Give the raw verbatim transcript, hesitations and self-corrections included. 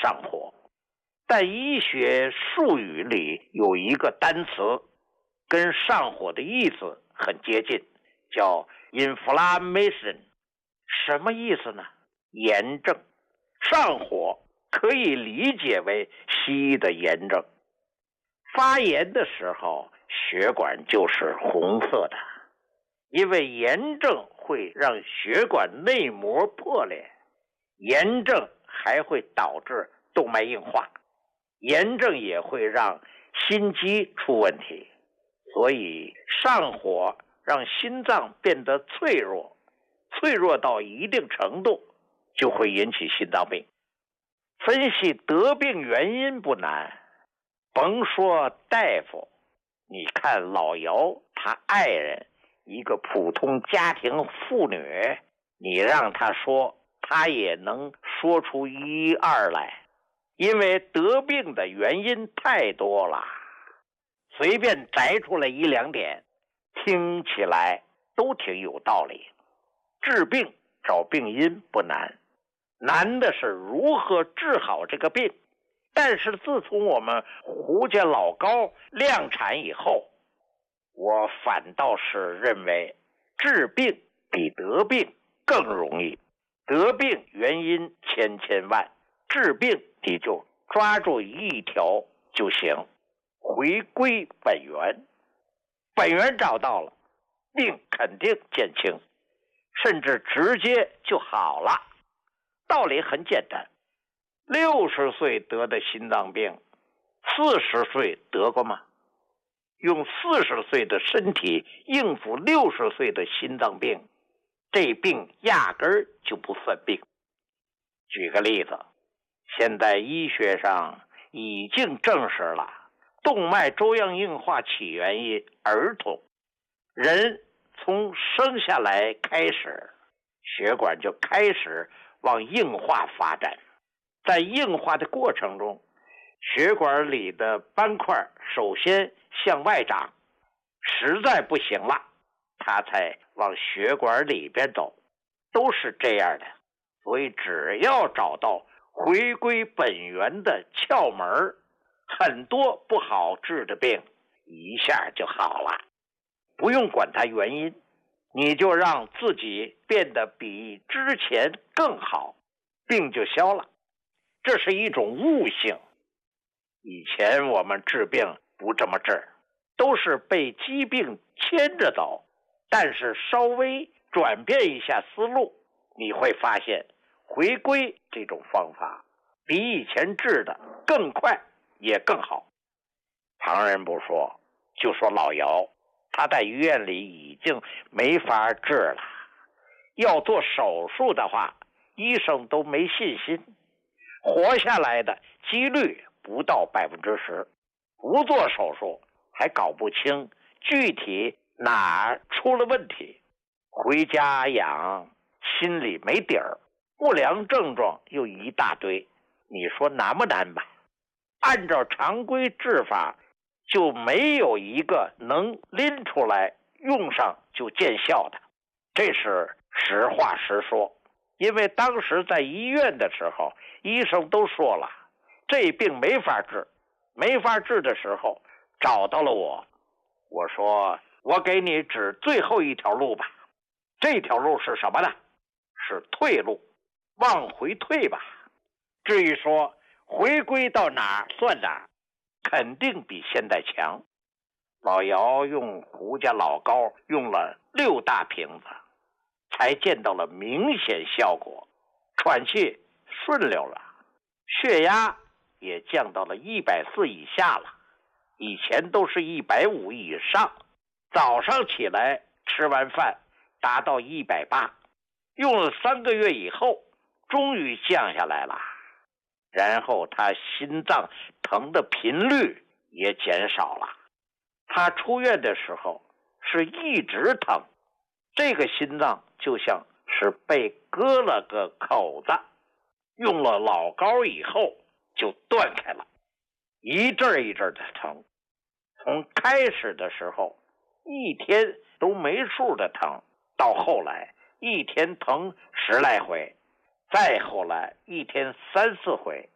上火。但医学术语里有一个单词跟上火的意思很接近，叫 inflammation。 什么意思呢？炎症。上火可以理解为西医的炎症。发炎的时候血管就是红色的，因为炎症会让血管内膜破裂，炎症还会导致动脉硬化，炎症也会让心肌出问题。所以上火让心脏变得脆弱，脆弱到一定程度就会引起心脏病。分析得病原因不难，甭说大夫，你看老姚他爱人，一个普通家庭妇女，你让他说，他也能说出一二来，因为得病的原因太多了，随便摘出来一两点，听起来都挺有道理。治病找病因不难，难的是如何治好这个病。但是自从我们胡家老高量产以后，我反倒是认为治病比得病更容易。得病原因千千万，治病你就抓住一条就行，回归本源。本源找到了，病肯定减轻，甚至直接就好了。道理很简单，六十岁得的心脏病，四十岁得过吗？用四十岁的身体应付六十岁的心脏病，这病压根儿就不算病。举个例子，现在医学上已经证实了，动脉粥样硬化起源于儿童。人从生下来开始，血管就开始往硬化发展。在硬化的过程中，血管里的斑块首先向外长，实在不行了，它才往血管里边走，都是这样的。所以只要找到回归本源的窍门，很多不好治的病一下就好了。不用管它原因，你就让自己变得比之前更好，病就消了。这是一种悟性。以前我们治病不这么治，都是被疾病牵着走。但是稍微转变一下思路，你会发现回归这种方法比以前治的更快也更好。旁人不说，就说老姚，他在医院里已经没法治了，要做手术的话，医生都没信心，活下来的几率不到百分之十，不做手术还搞不清具体哪出了问题，回家养心里没底儿，不良症状又一大堆，你说难不难吧？按照常规治法，就没有一个能拎出来用上就见效的，这是实话实说。因为当时在医院的时候，医生都说了，这病没法治，没法治的时候找到了我，我说我给你指最后一条路吧。这条路是什么呢？是退路，往回退吧。至于说回归到哪算哪，肯定比现在强。老姚用胡家老高用了六大瓶子，才见到了明显效果，喘气顺溜了，血压也降到了一百四以下了，以前都是一百五以上。早上起来吃完饭达到一百八，用了三个月以后终于降下来了。然后他心脏疼的频率也减少了。他出院的时候是一直疼，这个心脏就像是被割了个口子，用了老高以后就断开了，一阵一阵的疼。从开始的时候一天都没数的疼，到后来一天疼十来回，再后来一天三四回，